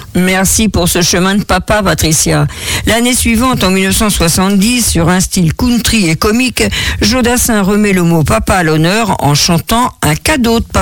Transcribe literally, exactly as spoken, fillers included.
Merci pour ce chemin de papa, Patricia. L'année suivante, en mille neuf cent soixante-dix, sur un style country et comique, Jodassin remet le mot papa à l'honneur en chantant un cadeau de papa.